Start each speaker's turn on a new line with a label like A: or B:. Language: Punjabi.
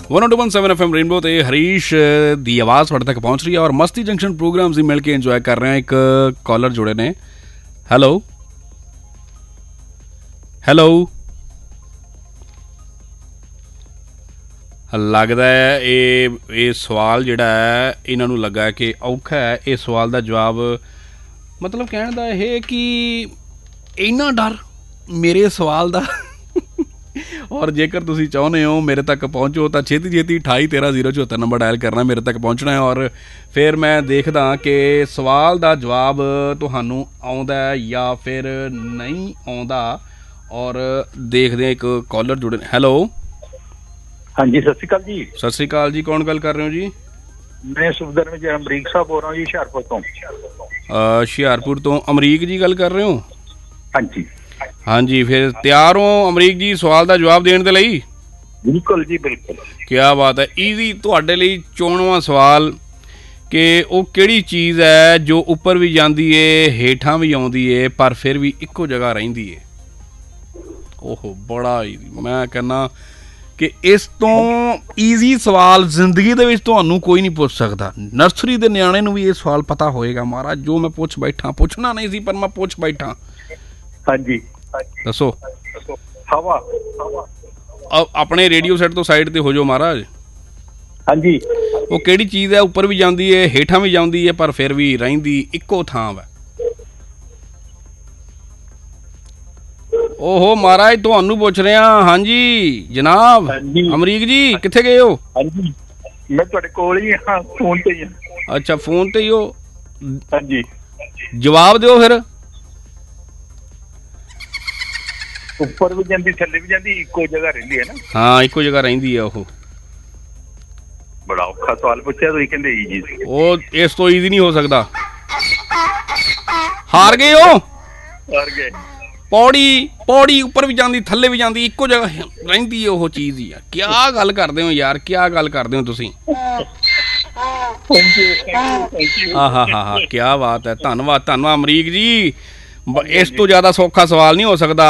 A: 102.7 FM रेनबो ਤੇ ਹਰੀਸ਼ ਦੀ ਆਵਾਜ਼ ਤੁਹਾਡੇ ਤੱਕ ਪਹੁੰਚ ਰਹੀ ਹੈ ਔਰ ਮਸਤੀ ਜੰਕਸ਼ਨ ਪ੍ਰੋਗਰਾਮ ਅਸੀਂ ਮਿਲ ਕੇ ਇੰਜੋਏ ਕਰ ਰਹੇ ਹਾਂ। ਇੱਕ ਕਾਲਰ ਜੁੜੇ ਨੇ। ਹੈਲੋ ਹੈਲੋ, ਲੱਗਦਾ ਹੈ ਇਹ ਸਵਾਲ ਜਿਹੜਾ ਹੈ ਇਹਨਾਂ ਨੂੰ ਲੱਗਾ ਕਿ ਔਖਾ ਹੈ। ਇਹ ਸਵਾਲ ਦਾ ਜਵਾਬ ਮਤਲਬ ਕਹਿਣ ਦਾ ਇਹ ਕਿ ਇੰਨਾ ਡਰ ਮੇਰੇ ਸਵਾਲ ਦਾ। ਔਰ ਜੇਕਰ ਤੁਸੀਂ ਚਾਹੁੰਦੇ ਹੋ ਮੇਰੇ ਤੱਕ ਪਹੁੰਚੋ ਤਾਂ ਛੇਤੀ 2813 ਨੰਬਰ ਡਾਇਲ ਕਰਨਾ, ਮੇਰੇ ਤੱਕ ਪਹੁੰਚਣਾ ਹੈ ਔਰ ਫਿਰ ਮੈਂ ਦੇਖਦਾ ਕਿ ਸਵਾਲ ਦਾ ਜਵਾਬ ਤੁਹਾਨੂੰ ਆਉਂਦਾ ਜਾਂ ਫਿਰ ਨਹੀਂ ਆਉਂਦਾ। ਔਰ ਦੇਖਦੇ ਹਾਂ ਇੱਕ ਕਾਲਰ ਜੁੜੇ। ਹੈਲੋ
B: ਹਾਂਜੀ, ਸਤਿ ਸ਼੍ਰੀ ਅਕਾਲ ਜੀ।
A: ਸਤਿ ਸ਼੍ਰੀ ਅਕਾਲ ਜੀ, ਕੌਣ ਗੱਲ ਕਰ ਰਹੇ ਹੋ ਜੀ?
B: ਮੈਂ ਸੁਖਦਰ ਵਿੱਚ ਅਮਰੀਕ ਸਾਹਿਬ ਬੋਲ ਰਿਹਾ ਜੀ, ਹੁਸ਼ਿਆਰਪੁਰ ਤੋਂ।
A: ਹੁਸ਼ਿਆਰਪੁਰ ਤੋਂ ਅਮਰੀਕ ਜੀ ਗੱਲ ਕਰ ਰਹੇ ਹੋ?
B: ਹਾਂਜੀ
A: ਹਾਂਜੀ, ਫਿਰ ਤਿਆਰ ਹੋ ਅਮਰੀਕ ਜੀ ਸਵਾਲ ਦਾ ਜਵਾਬ ਦੇਣ ਦੇ ਲਈ?
B: ਬਿਲਕੁਲ ਜੀ, ਬਿਲਕੁਲ।
A: ਕਿਆ ਬਾਤ ਹੈ। ਈਜ਼ੀ ਤੁਹਾਡੇ ਲਈ ਚੋਣਵਾਂ ਸਵਾਲ ਕਿ ਉਹ ਕਿਹੜੀ ਚੀਜ਼ ਹੈ ਜੋ ਉੱਪਰ ਵੀ ਜਾਂਦੀ ਏ ਹੇਠਾਂ ਵੀ ਆਉਂਦੀ ਏ ਪਰ ਫਿਰ ਵੀ ਇੱਕੋ ਜਗ੍ਹਾ ਰਹਿੰਦੀ ਏ? ਓਹੋ ਬੜਾ ਈਜ਼ੀ। ਮੈਂ ਕਹਿੰਦਾ ਕਿ ਇਸ ਤੋਂ ਈਜ਼ੀ ਸਵਾਲ ਜ਼ਿੰਦਗੀ ਦੇ ਵਿੱਚ ਤੁਹਾਨੂੰ ਕੋਈ ਨਹੀਂ ਪੁੱਛ ਸਕਦਾ। ਨਰਸਰੀ ਦੇ ਨਿਆਣੇ ਨੂੰ ਵੀ ਇਹ ਸਵਾਲ ਪਤਾ ਹੋਏਗਾ। ਮਹਾਰਾਜ ਜੋ ਮੈਂ ਪੁੱਛ ਬੈਠਾ, ਪੁੱਛਣਾ ਨਹੀਂ ਸੀ ਪਰ ਮੈਂ ਪੁੱਛ ਬੈਠਾ।
B: ਹਾਂਜੀ
A: ਦੱਸੋ।
B: ਹਵਾ।
A: ਆਪਣੇ ਰੇਡੀਓ ਸੈੱਟ ਤੋਂ ਸਾਈਡ ਤੇ ਹੋ ਜਾਓ ਮਹਾਰਾਜ।
B: ਹਾਂਜੀ,
A: ਉਹ ਕਿਹੜੀ ਚੀਜ਼ ਹੈ ਉੱਪਰ ਵੀ ਜਾਂਦੀ ਹੈ ਹੇਠਾਂ ਵੀ ਜਾਂਦੀ ਹੈ ਪਰ ਫਿਰ ਵੀ ਰਹਿੰਦੀ ਇੱਕੋ ਥਾਂ ਵਾ? ਓਹੋ ਮਹਾਰਾਜ ਤੁਹਾਨੂੰ ਪੁੱਛ ਰਿਹਾ। ਹਾਂਜੀ ਜਨਾਬ। ਅਮਰੀਕ ਜੀ ਕਿੱਥੇ ਗਏ ਹੋ?
B: ਹਾਂਜੀ ਮੈਂ ਤੁਹਾਡੇ ਕੋਲ ਹੀ ਹਾਂ, ਫੋਨ ਤੇ ਹੀ ਹਾਂ।
A: ਅੱਛਾ ਫੋਨ ਤੇ ਹੀ ਹੋ।
B: ਹਾਂਜੀ
A: ਜਵਾਬ ਦਿਓ ਫਿਰ।
B: ਉੱਪਰ ਵੀ ਜਾਂਦੀ ਥੱਲੇ ਵੀ ਜਾਂਦੀ, ਇੱਕੋ ਜਗ੍ਹਾ ਰਹਿੰਦੀ ਹੈ ਨਾ?
A: ਹਾਂ ਇੱਕੋ ਜਗ੍ਹਾ ਰਹਿੰਦੀ ਹੈ ਉਹ।
B: ਬੜਾ ਔਖਾ ਸਵਾਲ ਪੁੱਛਿਆ ਤੁਸੀਂ, ਕਹਿੰਦੇ ਈਜ਼ੀ ਸੀ।
A: ਉਹ ਇਸ ਤੋਂ ਈਜ਼ੀ ਨਹੀਂ ਹੋ ਸਕਦਾ। ਹਾਰ ਗਏ ਹੋ?
B: ਹਾਰ ਗਏ।
A: ਪੌੜੀ ਉੱਪਰ ਵੀ ਜਾਂਦੀ ਥੱਲੇ ਵੀ ਜਾਂਦੀ ਇੱਕੋ ਜਗ੍ਹਾ ਰਹਿੰਦੀ ਉਹ ਚੀਜ਼ ਹੀ ਆ। ਕਿਆ ਗੱਲ ਕਰਦੇ ਹੋ ਯਾਰ, ਕਿਆ ਗੱਲ ਕਰਦੇ ਹੋ ਤੁਸੀਂ? ਹਾਂ ਕਿਆ ਬਾਤ ਹੈ। ਧੰਨਵਾਦ ਅਮਰੀਕ ਜੀ। ਇਸ ਤੋਂ ਜ਼ਿਆਦਾ ਸੌਖਾ ਸਵਾਲ ਨਹੀਂ ਹੋ ਸਕਦਾ।